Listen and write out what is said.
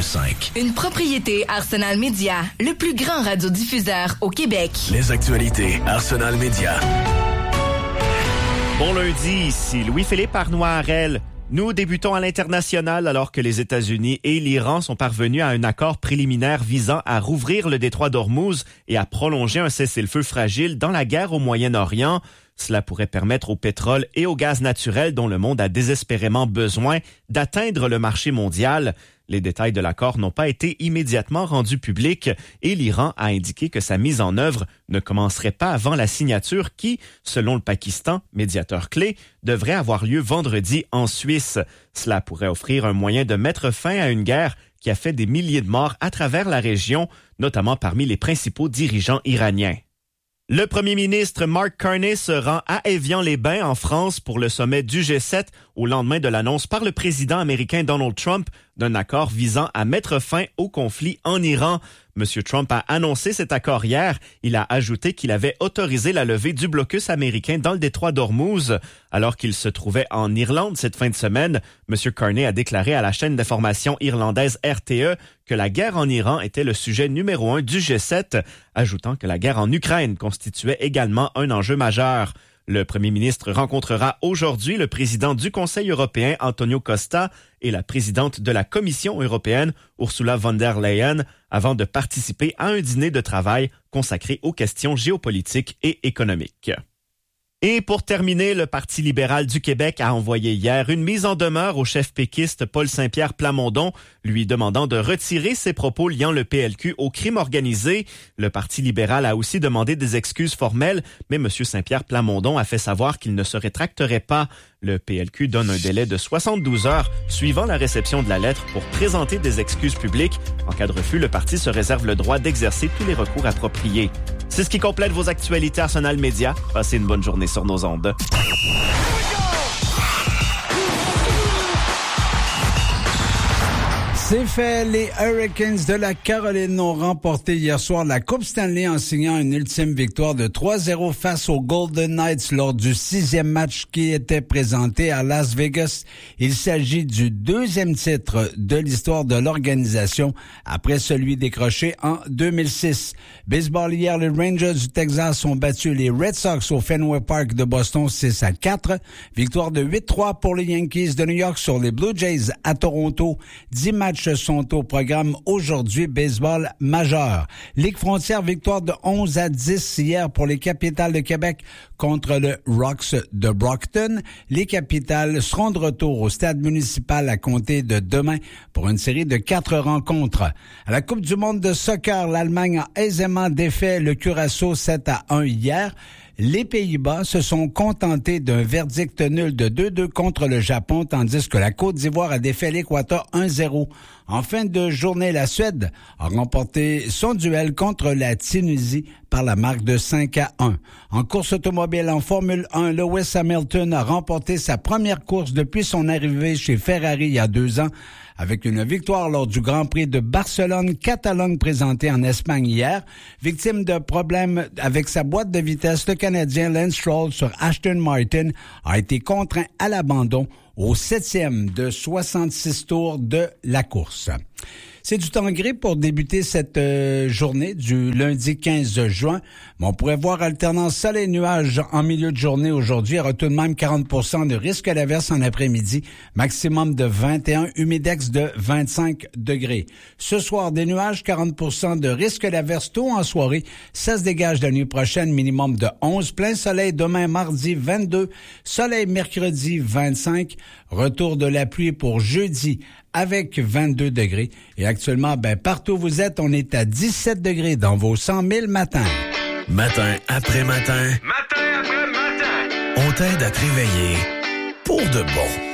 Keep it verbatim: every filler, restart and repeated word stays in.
cinq. Une propriété Arsenal Média, le plus grand radiodiffuseur au Québec. Les actualités Arsenal Média. Bon lundi, ici Louis-Philippe Arnois-Harel. Nous débutons à l'international alors que les États-Unis et l'Iran sont parvenus à un accord préliminaire visant à rouvrir le détroit d'Ormuz et à prolonger un cessez-le-feu fragile dans la guerre au Moyen-Orient. Cela pourrait permettre au pétrole et au gaz naturel dont le monde a désespérément besoin d'atteindre le marché mondial. Les détails de l'accord n'ont pas été immédiatement rendus publics et l'Iran a indiqué que sa mise en œuvre ne commencerait pas avant la signature qui, selon le Pakistan, médiateur clé, devrait avoir lieu vendredi en Suisse. Cela pourrait offrir un moyen de mettre fin à une guerre qui a fait des milliers de morts à travers la région, notamment parmi les principaux dirigeants iraniens. Le premier ministre Mark Carney se rend à Évian-les-Bains en France pour le sommet du G sept au lendemain de l'annonce par le président américain Donald Trump d'un accord visant à mettre fin au conflit en Iran. M. Trump a annoncé cet accord hier. Il a ajouté qu'il avait autorisé la levée du blocus américain dans le détroit d'Ormuz. Alors qu'il se trouvait en Irlande cette fin de semaine, M. Carney a déclaré à la chaîne d'information irlandaise R T E que la guerre en Iran était le sujet numéro un du G sept, ajoutant que la guerre en Ukraine constituait également un enjeu majeur. Le premier ministre rencontrera aujourd'hui le président du Conseil européen, Antonio Costa, et la présidente de la Commission européenne, Ursula von der Leyen, avant de participer à un dîner de travail consacré aux questions géopolitiques et économiques. Et pour terminer, le Parti libéral du Québec a envoyé hier une mise en demeure au chef péquiste Paul Saint-Pierre Plamondon, lui demandant de retirer ses propos liant le P L Q au crime organisé. Le Parti libéral a aussi demandé des excuses formelles, mais M. Saint-Pierre Plamondon a fait savoir qu'il ne se rétracterait pas. Le P L Q donne un délai de soixante-douze heures suivant la réception de la lettre pour présenter des excuses publiques. En cas de refus, le parti se réserve le droit d'exercer tous les recours appropriés. C'est ce qui complète vos actualités Arsenal Média. Passez une bonne journée sur nos ondes. C'est fait, les Hurricanes de la Caroline ont remporté hier soir la Coupe Stanley en signant une ultime victoire de trois zéro face aux Golden Knights lors du sixième match qui était présenté à Las Vegas. Il s'agit du deuxième titre de l'histoire de l'organisation après celui décroché en deux mille six. Baseball hier, les Rangers du Texas ont battu les Red Sox au Fenway Park de Boston six à quatre. Victoire de huit trois pour les Yankees de New York sur les Blue Jays à Toronto. dix matchs sont au programme aujourd'hui, baseball majeur. Ligue frontière, victoire de onze à dix hier pour les Capitals de Québec contre le Rocks de Brockton. Les Capitals seront de retour au stade municipal à compter de demain pour une série de quatre rencontres. À la Coupe du monde de soccer, l'Allemagne a aisément défait le Curaçao sept à un hier. Les Pays-Bas se sont contentés d'un verdict nul de deux deux contre le Japon, tandis que la Côte d'Ivoire a défait l'Équateur un zéro. En fin de journée, la Suède a remporté son duel contre la Tunisie par la marque de cinq à un. En course automobile en Formule un, Lewis Hamilton a remporté sa première course depuis son arrivée chez Ferrari il y a deux ans, avec une victoire lors du Grand Prix de Barcelone-Catalogne présenté en Espagne hier. Victime de problèmes avec sa boîte de vitesse, le Canadien Lance Stroll sur Aston Martin a été contraint à l'abandon au septième de soixante-six tours de la course. C'est du temps gris pour débuter cette euh, journée du lundi quinze juin. Mais on pourrait voir alternance soleil-nuages en milieu de journée aujourd'hui. Il y aura tout de même quarante pour cent de risque d'averse en après-midi. Maximum de vingt et un, humidex de vingt-cinq degrés. Ce soir, des nuages, quarante pour cent de risque d'averse tôt en soirée. Ça se dégage la nuit prochaine, minimum de onze. Plein soleil demain, mardi, vingt-deux. Soleil mercredi, vingt-cinq. Retour de la pluie pour jeudi avec vingt-deux degrés. Et actuellement, ben, partout où vous êtes, on est à dix-sept degrés dans vos cent mille matins. Matin après matin. Matin après matin. On t'aide à te réveiller pour de bon.